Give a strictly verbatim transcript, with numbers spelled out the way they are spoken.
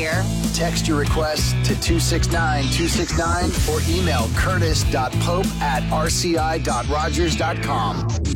here. Text your request to two six nine two six nine or email curtis dot pope at r c i dot rogers dot com.